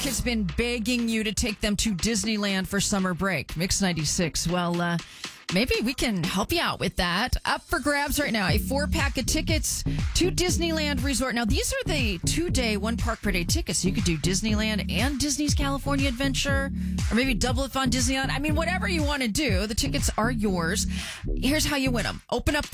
has been begging you to take them to Disneyland for summer break. Mix 96. Well, maybe we can help you out with that. Up for grabs right now, a 4-pack of tickets to Disneyland Resort. Now, these are the 2-day, 1 park per day tickets. You could do Disneyland and Disney's California Adventure, or maybe double it on Disneyland. I mean, whatever you want to do, the tickets are yours. Here's how you win them. Open up